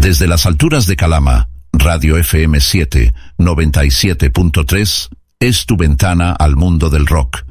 Desde las alturas de Calama, Radio FM 7, 97.3, es tu ventana al mundo del rock.